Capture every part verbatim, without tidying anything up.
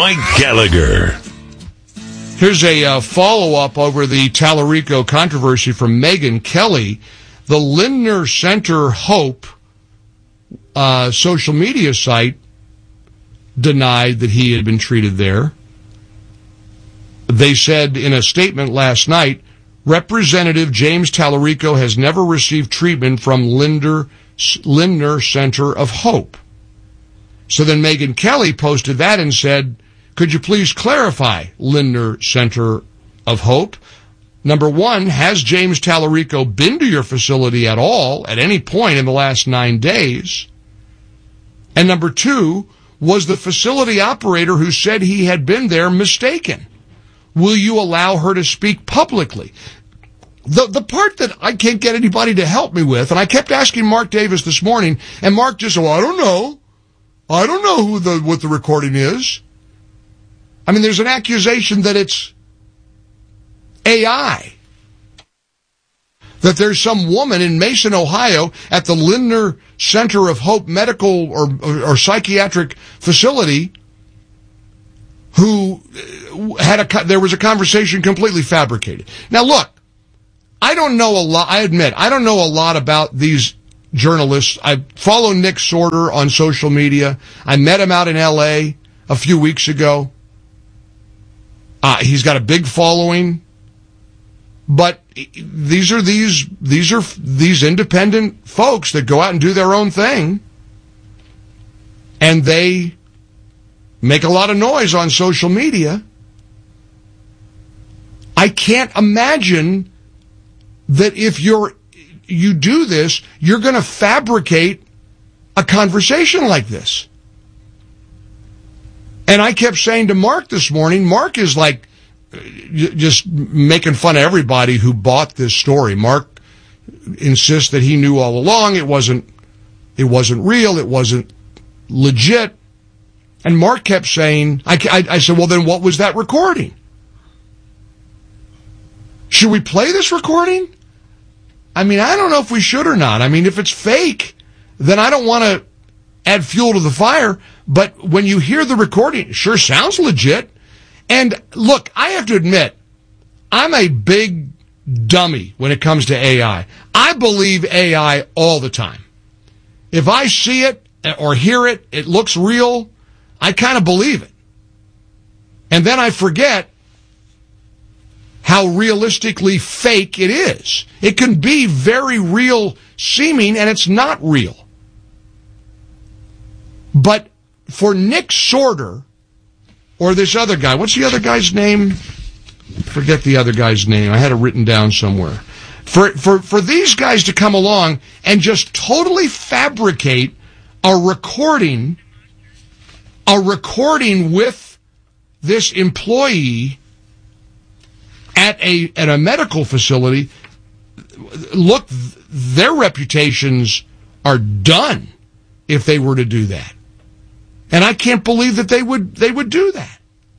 Mike Gallagher. Here's a uh, follow-up over the Tallarico controversy from Megyn Kelly. The Lindner Center Hope uh, social media site denied that he had been treated there. They said in a statement last night, Representative James Tallarico has never received treatment from Lindner, Lindner Center of Hope. So then Megyn Kelly posted that and said, could you please clarify Lindner Center of Hope? Number one, has James Tallarico been to your facility at all at any point in the last nine days? And number two, was the facility operator who said he had been there mistaken? Will you allow her to speak publicly? The the part that I can't get anybody to help me with, and I kept asking Mark Davis this morning, and Mark just said, well, I don't know. I don't know who the what the recording is. I mean, there's an accusation that it's A I. That there's some woman in Mason, Ohio, at the Lindner Center of Hope Medical or, or, or Psychiatric Facility who had a, there was a conversation completely fabricated. Now look, I don't know a lot, I admit, I don't know a lot about these journalists. I follow Nick Sorter on social media. I met him out in L A a few weeks ago. Uh, he's got a big following. But these are these these are these independent folks that go out and do their own thing. And they make a lot of noise on social media. I can't imagine that if you're you do this, you're going to fabricate a conversation like this. And I kept saying to Mark this morning, Mark is like just making fun of everybody who bought this story. Mark insists that he knew all along it wasn't it wasn't real, it wasn't legit. And Mark kept saying, I, I, I said, well, then what was that recording? Should we play this recording? I mean, I don't know if we should or not. I mean, if it's fake, then I don't want to add fuel to the fire. But when you hear the recording, it sure sounds legit. And look, I have to admit, I'm a big dummy when it comes to A I. I believe A I all the time. If I see it or hear it, it looks real, I kind of believe it. And then I forget how realistically fake it is. It can be very real seeming, and it's not real. But for Nick Sorter, or this other guy, what's the other guy's name? Forget the other guy's name. I had it written down somewhere. For, for, for these guys to come along and just totally fabricate a recording, a recording with this employee at a, at a medical facility, look, their reputations are done if they were to do that. And I can't believe that they would they would do that.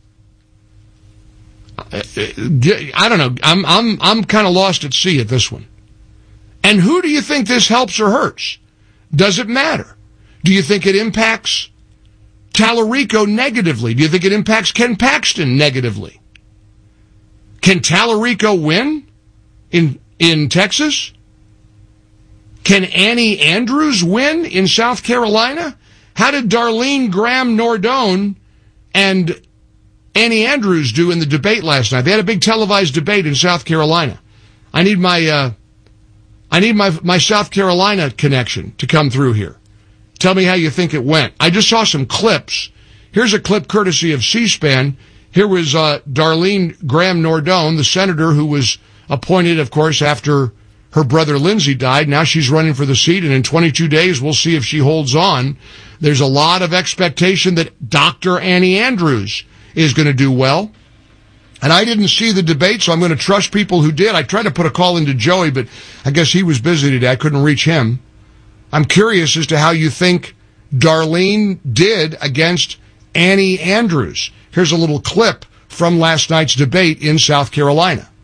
I don't know. I'm I'm I'm kind of lost at sea at this one. And who do you think this helps or hurts? Does it matter? Do you think it impacts Tallarico negatively? Do you think it impacts Ken Paxton negatively? Can Tallarico win in in Texas? Can Annie Andrews win in South Carolina? How did Darlene Graham Nordone and Annie Andrews do in the debate last night? They had a big televised debate in South Carolina. I need my uh, I need my my South Carolina connection to come through here. Tell me how you think it went. I just saw some clips. Here's a clip courtesy of C-SPAN. Here was uh, Darlene Graham Nordone, the senator who was appointed, of course, after her brother Lindsey died. Now she's running for the seat, and in twenty-two days we'll see if she holds on. There's a lot of expectation that Doctor Annie Andrews is going to do well. And I didn't see the debate, so I'm going to trust people who did. I tried to put a call into Joey, but I guess he was busy today. I couldn't reach him. I'm curious as to how you think Darlene did against Annie Andrews. Here's a little clip from last night's debate in South Carolina.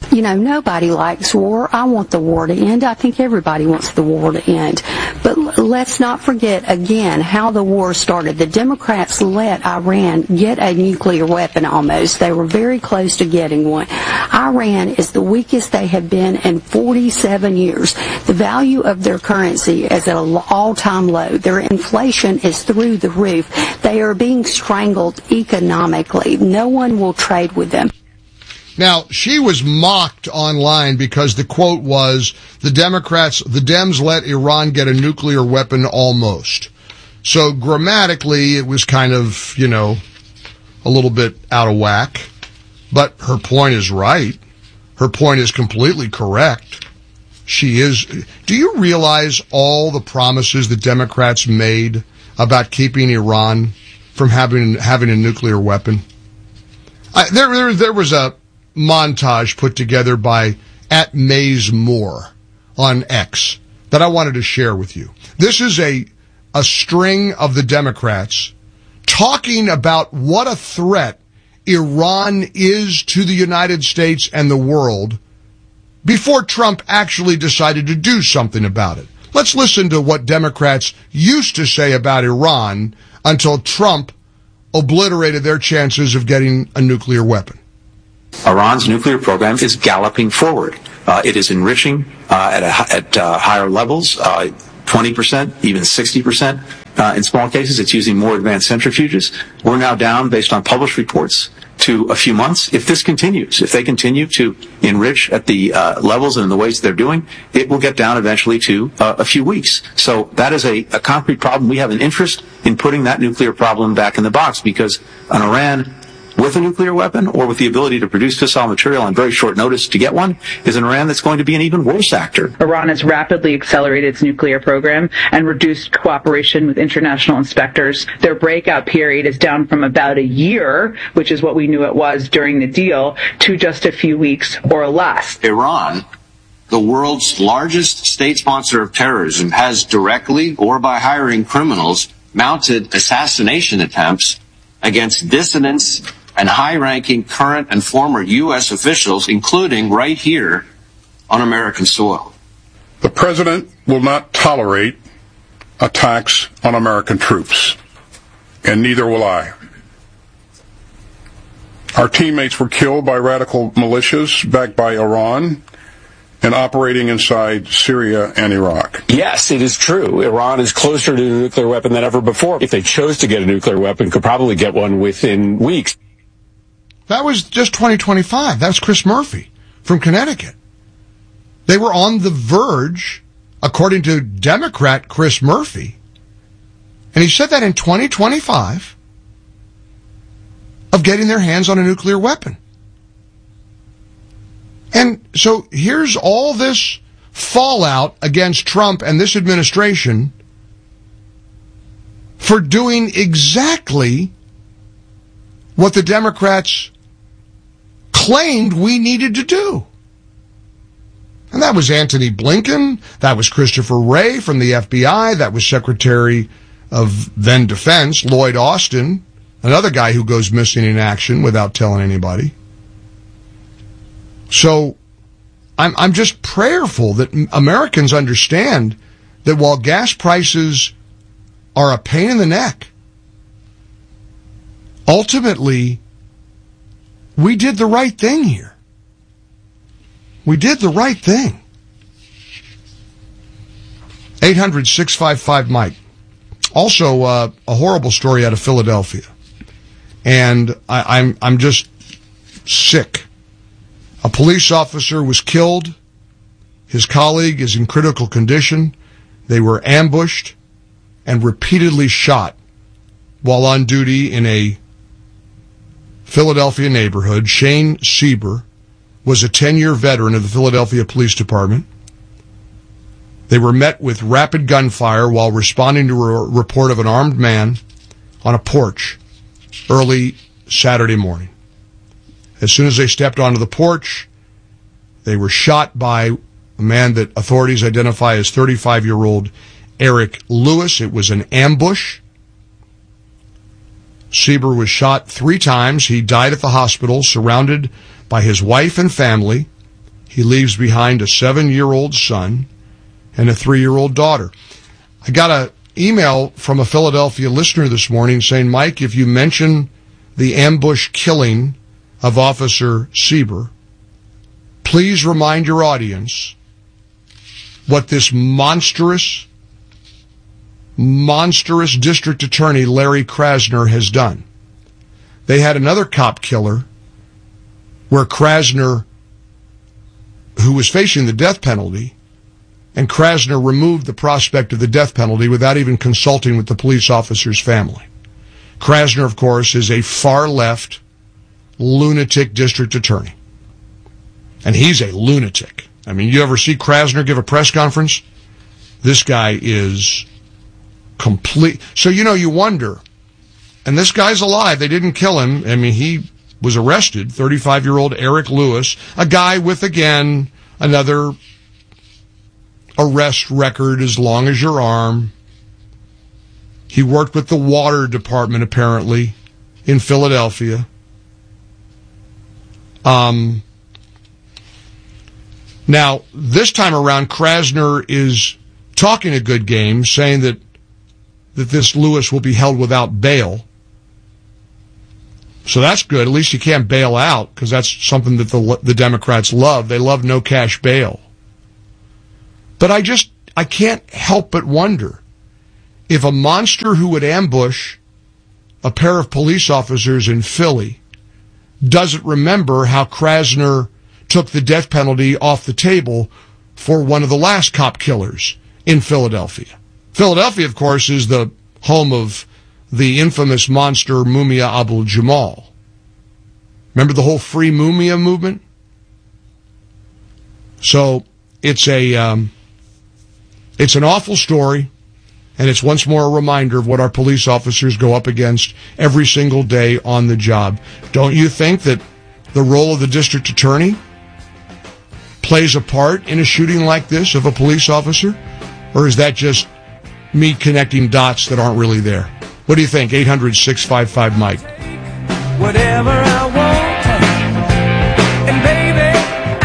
You know, nobody likes war. I want the war to end. I think everybody wants the war to end. But l- let's not forget, again, how the war started. The Democrats let Iran get a nuclear weapon almost. They were very close to getting one. Iran is the weakest they have been in forty-seven years. The value of their currency is at an all-time low. Their inflation is through the roof. They are being strangled economically. No one will trade with them. Now, she was mocked online because the quote was, the Democrats, the Dems let Iran get a nuclear weapon almost. So grammatically, it was kind of, you know, a little bit out of whack. But her point is right. Her point is completely correct. She is. Do you realize all the promises the Democrats made about keeping Iran from having having a nuclear weapon? I, there, there, there was a montage put together by at Mays Moore on X that I wanted to share with you. This is a a string of the Democrats talking about what a threat Iran is to the United States and the world before Trump actually decided to do something about it. Let's listen to what Democrats used to say about Iran until Trump obliterated their chances of getting a nuclear weapon. Iran's nuclear program is galloping forward. Uh, it is enriching uh, at, a, at uh, higher levels, uh, twenty percent, even sixty percent. Uh, in small cases, it's using more advanced centrifuges. We're now down, based on published reports, to a few months. If this continues, if they continue to enrich at the uh, levels and in the ways they're doing, it will get down eventually to uh, a few weeks. So that is a, a concrete problem. We have an interest in putting that nuclear problem back in the box, because an Iran with a nuclear weapon or with the ability to produce fissile material on very short notice to get one is an Iran that's going to be an even worse actor. Iran has rapidly accelerated its nuclear program and reduced cooperation with international inspectors. Their breakout period is down from about a year, which is what we knew it was during the deal, to just a few weeks or less. Iran, the world's largest state sponsor of terrorism, has directly or by hiring criminals mounted assassination attempts against dissidents and high-ranking current and former U S officials, including right here on American soil. The president will not tolerate attacks on American troops, and neither will I. Our teammates were killed by radical militias backed by Iran and operating inside Syria and Iraq. Yes, it is true. Iran is closer to a nuclear weapon than ever before. If they chose to get a nuclear weapon, could probably get one within weeks. That was just twenty twenty-five. That was Chris Murphy from Connecticut. They were on the verge, according to Democrat Chris Murphy, and he said that in twenty twenty-five, of getting their hands on a nuclear weapon. And so here's all this fallout against Trump and this administration for doing exactly what the Democrats claimed we needed to do. And that was Antony Blinken, that was Christopher Wray from the F B I, that was Secretary of then Defense, Lloyd Austin, another guy who goes missing in action without telling anybody. So I'm I'm just prayerful that Americans understand that while gas prices are a pain in the neck, ultimately, we did the right thing here. We did the right thing. eight hundred, six five five, Mike. Also, uh, a horrible story out of Philadelphia. And I, I'm I'm just sick. A police officer was killed. His colleague is in critical condition. They were ambushed and repeatedly shot while on duty in a Philadelphia neighborhood. Shane Sieber was a ten-year veteran of the Philadelphia Police Department. They were met with rapid gunfire while responding to a report of an armed man on a porch early Saturday morning. As soon as they stepped onto the porch, they were shot by a man that authorities identify as thirty-five-year-old Eric Lewis. It was an ambush. Sieber was shot three times. He died at the hospital, surrounded by his wife and family, He leaves behind a seven-year-old son and a three-year-old daughter. I got an email from a Philadelphia listener this morning saying, Mike, if you mention the ambush killing of Officer Sieber, please remind your audience what this monstrous, monstrous district attorney, Larry Krasner, has done. They had another cop killer where Krasner, who was facing the death penalty, and Krasner removed the prospect of the death penalty without even consulting with the police officer's family. Krasner, of course, is a far-left, lunatic district attorney. And he's a lunatic. I mean, you ever see Krasner give a press conference? This guy is complete. So, you know, you wonder, and this guy's alive. They didn't kill him. I mean, he was arrested, thirty-five-year-old Eric Lewis, a guy with, again, another arrest record as long as your arm. He worked with the water department, apparently, in Philadelphia. Um, now, this time around, Krasner is talking a good game, saying that, that this Lewis will be held without bail. So that's good. At least you can't bail out, because that's something that the the Democrats love. They love no cash bail. But I just, I can't help but wonder if a monster who would ambush a pair of police officers in Philly doesn't remember how Krasner took the death penalty off the table for one of the last cop killers in Philadelphia. Philadelphia, of course, is the home of the infamous monster Mumia Abu-Jamal. Remember the whole Free Mumia movement? So it's a um, it's an awful story, and it's once more a reminder of what our police officers go up against every single day on the job. Don't you think that the role of the district attorney plays a part in a shooting like this of a police officer? Or is that just me connecting dots that aren't really there? What do you think? eight hundred, six five five, Mike. Whatever I want, and baby,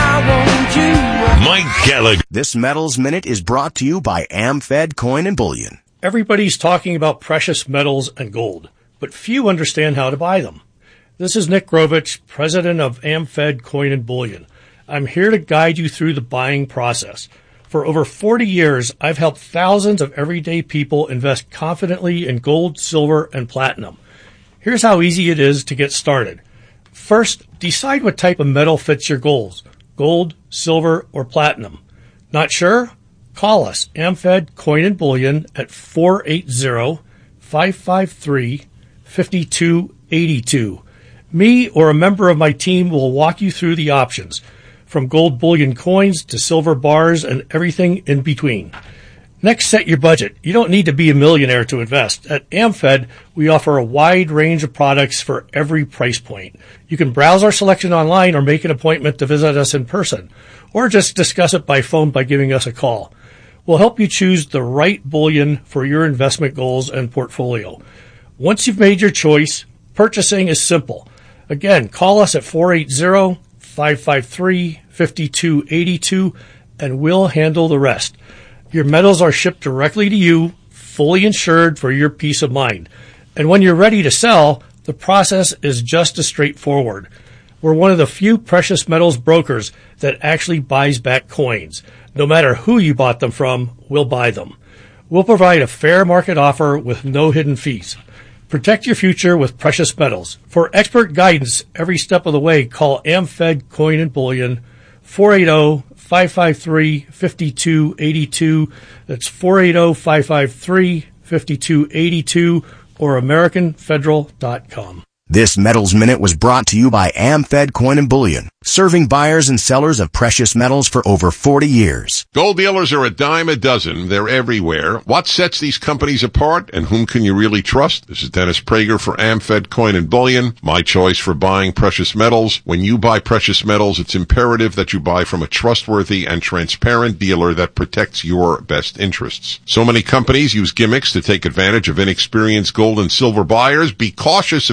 I want you. Mike Gallagher. This Metals Minute is brought to you by AmFed Coin and Bullion. Everybody's talking about precious metals and gold, but few understand how to buy them. This is Nick Grovich, president of AmFed Coin and Bullion. I'm here to guide you through the buying process. For over forty years, I've helped thousands of everyday people invest confidently in gold, silver, and platinum. Here's how easy it is to get started. First, decide what type of metal fits your goals, gold, silver, or platinum. Not sure? Call us, AmFed Coin and Bullion, at four eight zero, five five three, five two eight two. Me or a member of my team will walk you through the options, from gold bullion coins to silver bars and everything in between. Next, set your budget. You don't need to be a millionaire to invest. At AmFed, we offer a wide range of products for every price point. You can browse our selection online or make an appointment to visit us in person, or just discuss it by phone by giving us a call. We'll help you choose the right bullion for your investment goals and portfolio. Once you've made your choice, purchasing is simple. Again, call us at four eight zero, five five three, five two eight two, and we'll handle the rest. Your metals are shipped directly to you, fully insured for your peace of mind. And when you're ready to sell, the process is just as straightforward. We're one of the few precious metals brokers that actually buys back coins. No matter who you bought them from, we'll buy them. We'll provide a fair market offer with no hidden fees. Protect your future with precious metals. For expert guidance every step of the way, call AmFed Coin and Bullion, four eight zero, five five three, five two eight two. That's four eight zero, five five three, five two eight two, or American Federal dot com. This Metals Minute was brought to you by AmFed Coin and Bullion, serving buyers and sellers of precious metals for over forty years. Gold dealers are a dime a dozen. They're everywhere. What sets these companies apart, and whom can you really trust? This is Dennis Prager for AmFed Coin and Bullion, my choice for buying precious metals. When you buy precious metals, it's imperative that you buy from a trustworthy and transparent dealer that protects your best interests. So many companies use gimmicks to take advantage of inexperienced gold and silver buyers. Be cautious of brokers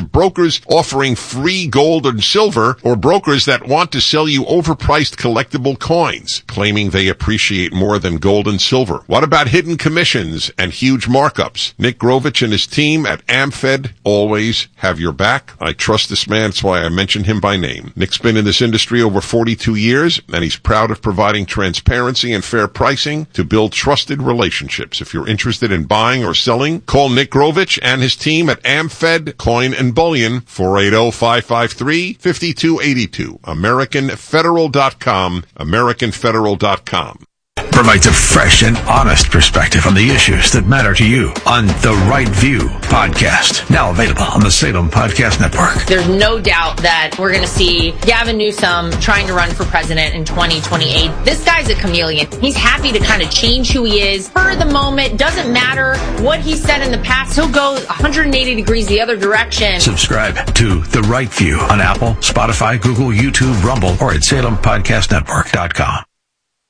brokers offering free gold and silver, or brokers that want to sell you overpriced collectible coins, claiming they appreciate more than gold and silver? What about hidden commissions and huge markups? Nick Grovich and his team at AmFed always have your back. I trust this man. That's why I mention him by name. Nick's been in this industry over forty-two years, and he's proud of providing transparency and fair pricing to build trusted relationships. If you're interested in buying or selling, call Nick Grovich and his team at AmFed Coin and Bullion, four eight zero, five five three, five two eight two, American Federal dot com, American Federal dot com. Provides a fresh and honest perspective on the issues that matter to you on The Right View podcast. Now available on the Salem Podcast Network. There's no doubt that we're going to see Gavin Newsom trying to run for president in twenty twenty-eight. This guy's a chameleon. He's happy to kind of change who he is for the moment. Doesn't matter what he said in the past. He'll go one hundred eighty degrees the other direction. Subscribe to The Right View on Apple, Spotify, Google, YouTube, Rumble, or at Salem Podcast Network dot com.